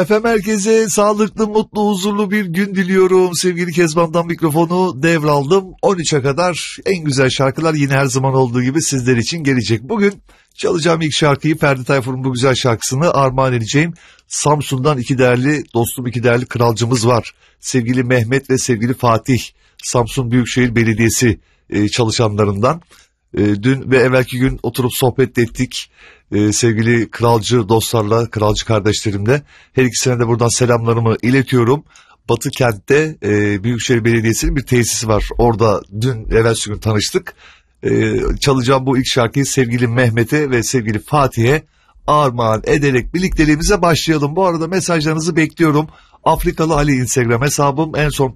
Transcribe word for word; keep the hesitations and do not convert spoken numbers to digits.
Efendim herkese sağlıklı, mutlu, huzurlu bir gün diliyorum. Sevgili Kezban'dan mikrofonu devraldım. on üçe kadar en güzel şarkılar yine her zaman olduğu gibi sizler için gelecek. Bugün çalacağım ilk şarkıyı Ferdi Tayfur'un bu güzel şarkısını armağan edeceğim. Samsun'dan iki değerli dostum, iki değerli kralcımız var. Sevgili Mehmet ve sevgili Fatih, Samsun Büyükşehir Belediyesi çalışanlarından. Dün ve evvelki gün oturup sohbet ettik. Ee, sevgili kralcı dostlarla, kralcı kardeşlerimle. Her ikisine de buradan selamlarımı iletiyorum. Batı kentte e, Büyükşehir Belediyesi'nin bir tesisi var. Orada dün evvelsi gün tanıştık. Ee, çalacağım bu ilk şarkıyı sevgili Mehmet'e ve sevgili Fatih'e armağan ederek birlikteliğimize başlayalım. Bu arada mesajlarınızı bekliyorum. Afrikalı Ali Instagram hesabım, en son